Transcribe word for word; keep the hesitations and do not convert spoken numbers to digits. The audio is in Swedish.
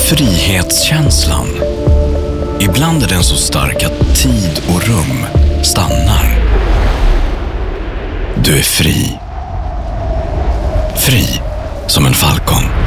Frihetskänslan. Ibland är den så stark att tid och rum stannar. Du är fri. Fri som en falkon.